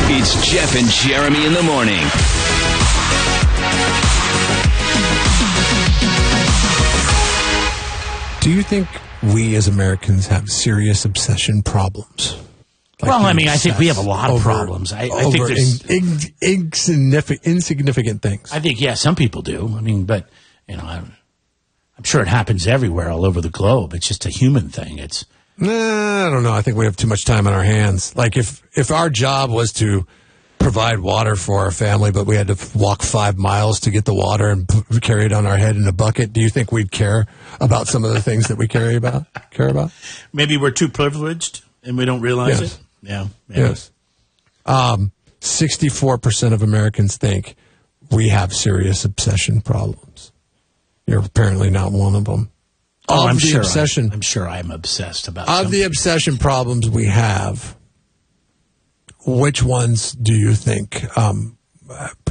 It's Jeff and Jeremy in the morning. Do you think we as Americans have serious obsession problems? Well, I mean, I think we have a lot of problems. I think there's insignificant things. I think, some people do. I mean, but, I'm sure it happens everywhere, all over the globe. It's just a human thing. I don't know. I think we have too much time on our hands. Like, if our job was to provide water for our family, but we had to walk 5 miles to get the water and carry it on our head in a bucket, do you think we'd care about some of the things that we care about? Maybe we're too privileged and we don't realize it. Yeah. Maybe. Yes. 64% of Americans think we have serious obsession problems. You're apparently not one of them. I'm sure I'm obsessed about of the obsession problems we have. Which ones do you think